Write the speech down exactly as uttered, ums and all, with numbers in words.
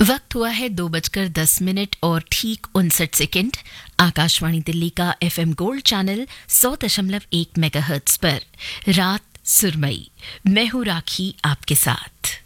वक्त हुआ है दो बजकर दस मिनट और ठीक उनसठ सेकंड। आकाशवाणी दिल्ली का एफएम गोल्ड चैनल सौ दशमलव एक मेगाहर्ट्ज पर रात सुरमई। मैं हूं राखी आपके साथ।